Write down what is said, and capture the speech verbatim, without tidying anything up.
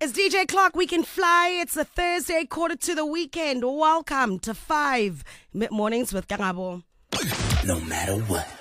It's D J Clark, We Can Fly. It's a Thursday, quarter to the weekend. Welcome to five Mid Mornings with Kangabo. No matter what.